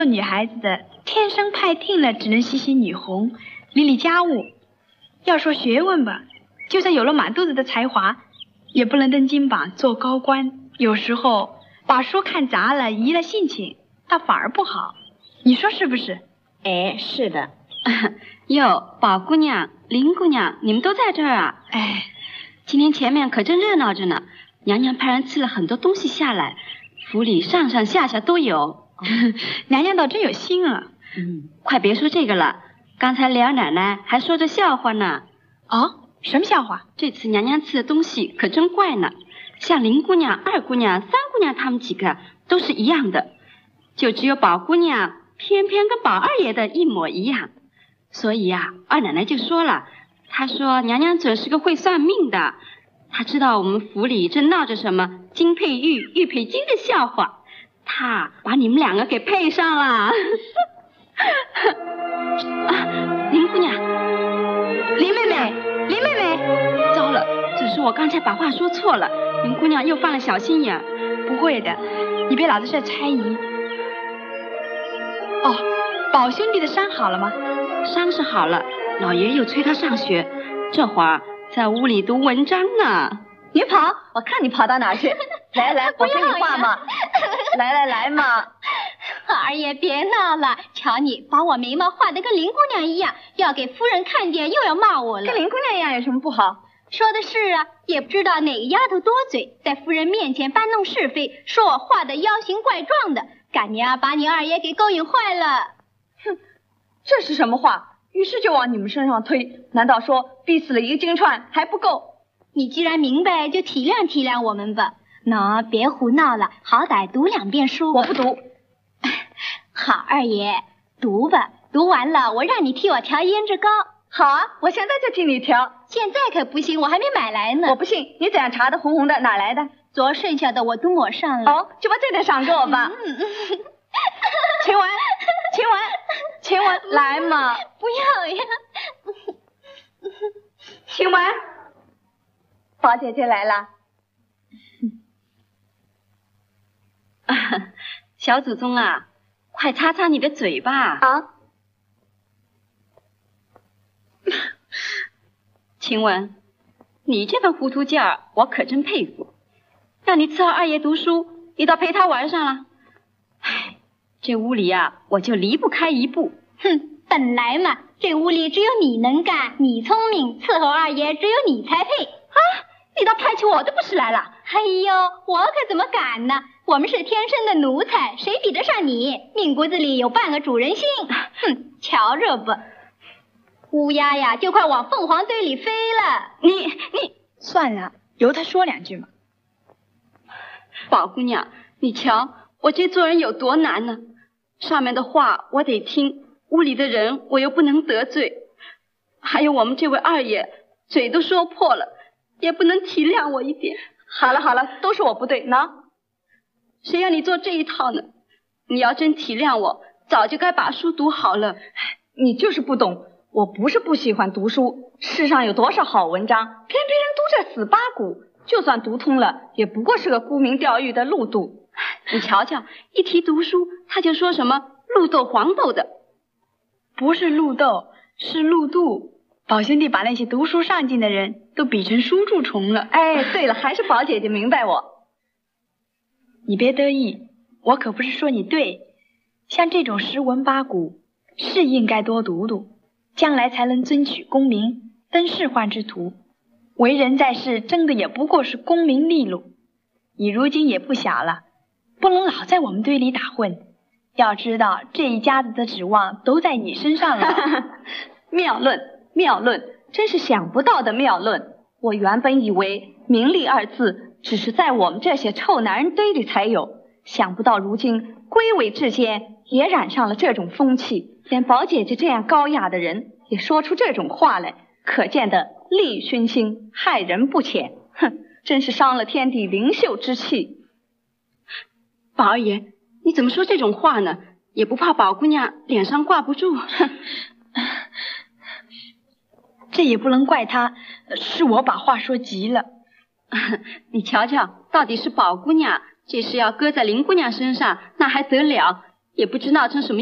女孩子的天生派定了，只能洗洗女红，理理家务。要说学问吧，就算有了满肚子的才华，也不能登金榜做高官。有时候把书看杂了，移了性情，它反而不好。你说是不是？ 哎，是的。 哟，宝姑娘、林姑娘，你们都在这儿啊？ 哎， 今天前面可真热闹着呢。娘娘派人赐了很多东西下来，府里上上下下都有。 娘娘倒真有心啊。 快别说这个了，刚才莲儿奶奶还说着笑话呢。 哦，什么笑话？ 这次娘娘赐的东西可真怪呢。像林姑娘、二姑娘、三姑娘她们几个都是一样的，就只有宝姑娘偏偏跟宝二爷的一模一样。所以啊，二奶奶就说了，她说娘娘准是个会算命的，她知道我们府里正闹着什么金配玉、玉配金的笑话，她把你们两个给配上了。林姑娘， 林妹妹，林妹妹， 糟了，只是我刚才把话说错了，林姑娘又犯了小心眼。 不会的，你别老在这猜疑。哦，宝兄弟的伤好了吗？ 伤是好了，老爷又催他上学，这会儿在屋里读文章呢。 你跑，我看你跑到哪去？来来，我跟你画嘛。来嘛。 二爷别闹了，瞧你把我眉毛画得跟林姑娘一样，要给夫人看见又要骂我了。 跟林姑娘一样有什么不好？ 说的是啊，也不知道哪个丫头多嘴，在夫人面前搬弄是非，说我画的妖形怪状的，赶娘把你二爷给勾引坏了。 哼，这是什么话？于是就往你们身上推，难道说逼死了一个金钏还不够？ 你既然明白，就体谅体谅我们吧。喏，别胡闹了，好歹读2遍书。 我不读。 好，二爷，读吧，读完了我让你替我调胭脂膏。 好啊，我现在就替你调。 现在可不行，我还没买来呢。 我不信，你怎样查的红红的，哪来的？ 昨剩下的我都抹上了。 哦，就把这点赏给我吧。晴雯，来嘛。 不要呀。 晴雯，宝姐姐来了。 小祖宗啊，快擦擦你的嘴巴啊！ 晴雯，你这份糊涂劲儿，我可真佩服。让你伺候二爷读书，你倒陪他玩上了。唉，这屋里啊，我就离不开一步。 哼，本来嘛，这屋里只有你能干，你聪明，伺候二爷只有你才配啊！ 你倒派起我的不是来了？ 哎呦，我可怎么敢呢？我们是天生的奴才，谁比得上你？命骨子里有半个主人心。哼，瞧着吧，乌鸦呀，就快往凤凰堆里飞了。 你算了，由他说2句嘛。 宝姑娘，你瞧我这做人有多难呢？上面的话我得听，屋里的人我又不能得罪，还有我们这位二爷嘴都说破了，也不能体谅我一点。 好了，都是我不对呢。 谁让你做这一套呢？你要真体谅我，早就该把书读好了。 你就是不懂，我不是不喜欢读书，世上有多少好文章，偏偏人读这死八股，就算读通了，也不过是个沽名钓誉的路度。 你瞧瞧，一提读书，他就说什么绿豆黄豆的。 不是绿豆，是绿度。宝兄弟把那些读书上进的人都比成书蛀虫了。 哎，对了，还是宝姐姐明白我。 你别得意，我可不是说你对。像这种10文8古，是应该多读读，将来才能争取功名，登仕宦之途。为人在世，争的也不过是功名利禄。你如今也不小了，不能老在我们堆里打混。要知道，这一家子的指望都在你身上了。 妙论，真是想不到的妙论。我原本以为名利2字只是在我们这些臭男人堆里才有，想不到如今归尾之间也染上了这种风气，连宝姐姐这样高雅的人也说出这种话来，可见的利欲熏心，害人不浅。哼，真是伤了天地灵秀之气。 宝二爷，你怎么说这种话呢？也不怕宝姑娘脸上挂不住？ 这也不能怪他，是我把话说急了。 你瞧瞧，到底是宝姑娘，这事要搁在林姑娘身上，那还得了？ 也不知闹成什么